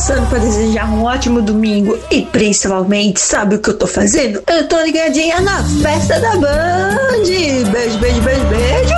passando para desejar um ótimo domingo e principalmente, sabe o que eu tô fazendo? Eu tô ligadinha na festa da Band. Beijo, beijo, beijo, beijo.